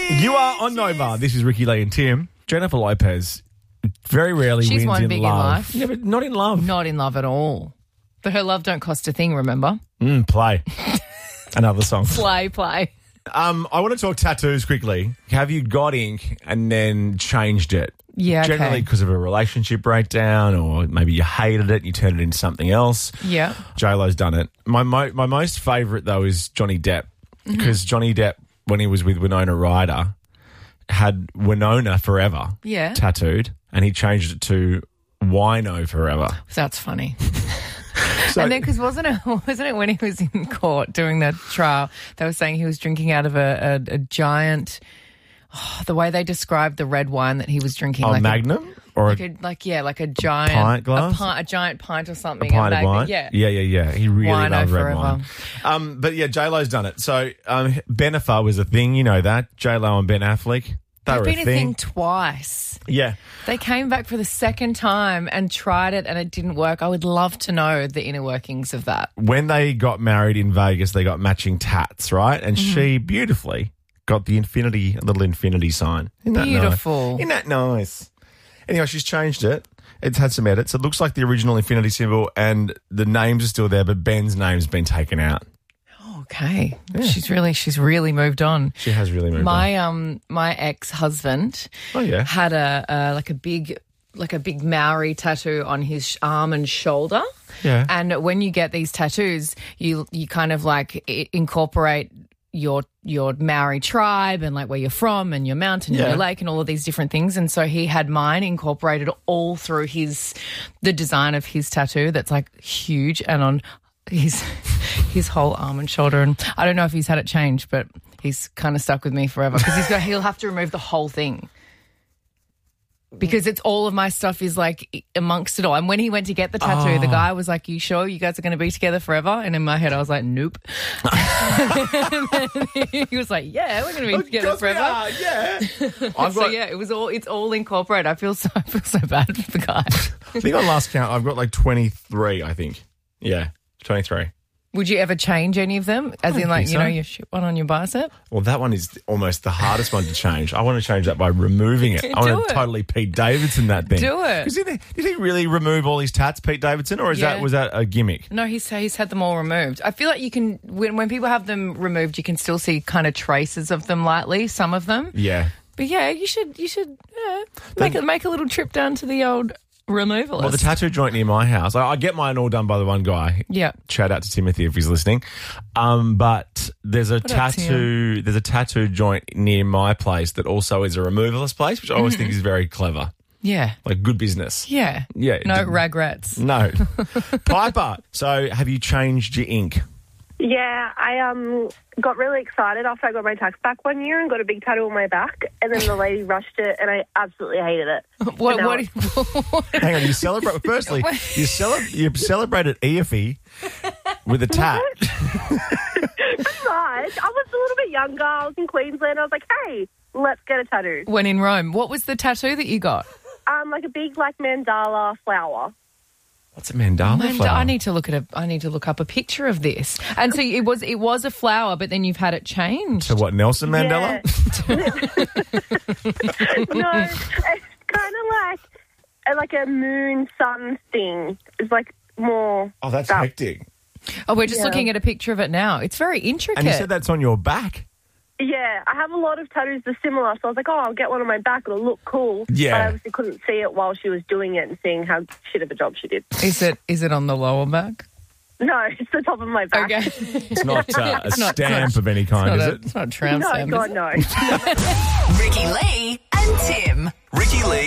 You are on Nova. This is Ricky Lee and Tim. Jennifer Lopez very rarely She's wins won in big in love. life. Yeah, but not in love. Not in love at all. But her love don't cost a thing, remember? Play. Another song. Play. I want to talk tattoos quickly. Have you got ink and then changed it? Yeah, okay. Generally because of a relationship breakdown, or maybe you hated it and you turned it into something else. Yeah. J-Lo's done it. My most favourite, though, is Johnny Depp. Because Johnny Depp, when he was with Winona Ryder, had Winona Forever tattooed, and he changed it to Wino Forever. That's funny. So, and then, because wasn't it when he was in court doing the trial, they were saying he was drinking out of a giant, the way they described the red wine that he was drinking. like Magnum? Or like a giant pint glass? A giant pint or something. A pint of wine? Yeah. Yeah. He really Wino loves red Forever. wine. But yeah, J-Lo's done it. So Bennifer was a thing, you know that. J-Lo and Ben Affleck. They were They've been a thing twice. Yeah. They came back for the second time and tried it and it didn't work. I would love to know the inner workings of that. When they got married in Vegas, they got matching tats, right? And she beautifully got the little infinity sign. Isn't that Beautiful. Nice? Isn't that nice? Anyway, she's changed it. It's had some edits. It looks like the original infinity symbol and the names are still there, but Ben's name's been taken out. Okay. Yeah. She's really moved on. She has really moved on. My ex-husband had a big Maori tattoo on his arm and shoulder. Yeah. And when you get these tattoos, you kind of like incorporate your Maori tribe and like where you're from and your mountain and your lake and all of these different things. And so he had mine incorporated all through the design of his tattoo that's like huge and on his whole arm and shoulder. And I don't know if he's had it changed, but he's kind of stuck with me forever because he'll have to remove the whole thing. Because it's all of my stuff is like amongst it all. And when he went to get the tattoo, the guy was like, "You sure you guys are going to be together forever?" And in my head, I was like, "Nope." And then he was like, "Yeah, we're going to be together forever." Yeah. It's all incorporated. I feel so bad for the guy. I think on last count, I've got like 23, I think. Yeah, 23. Would you ever change any of them? As in, like, you shit one on your bicep? Well, that one is almost the hardest one to change. I want to change that by removing it. I want to totally Pete Davidson that thing. Do it. Did he really remove all his tats, Pete Davidson, or was that a gimmick? No, he's had them all removed. I feel like you can, when people have them removed, you can still see kind of traces of them lightly, some of them. Yeah. But yeah, you should make a little trip down to the old removalist. Well, the tattoo joint near my house, I get mine all done by the one guy. Yeah. Shout out to Timothy if he's listening. But there's a tattoo joint near my place that also is a removalist place, which I always think is very clever. Yeah. Like good business. Yeah. Yeah. No regrets. No. Piper, so have you changed your ink? Yeah, I got really excited after I got my tax back one year and got a big tattoo on my back, and then the lady rushed it, and I absolutely hated it. What? Hang on, you celebrate. Firstly, you celebrated EFE with a tat. That's right. I was a little bit younger. I was in Queensland. I was like, hey, let's get a tattoo. When in Rome, what was the tattoo that you got? Like a big mandala flower. What's a mandala flower? I need to look up a picture of this. And so it was a flower, but then you've had it changed. To what, Nelson Mandela? Yeah. No, it's kind of like a moon sun thing. It's like more. Oh, that's hectic. Oh, we're just looking at a picture of it now. It's very intricate. And you said that's on your back? Yeah, I have a lot of tattoos that are similar, so I was like, I'll get one on my back. It'll look cool. Yeah. But I obviously couldn't see it while she was doing it and seeing how shit of a job she did. Is it on the lower back? No, it's the top of my back. Okay. It's not a stamp of any kind, is it? It's not a tramp stamp. No, God, no. Ricky Lee and Tim. Ricky Lee.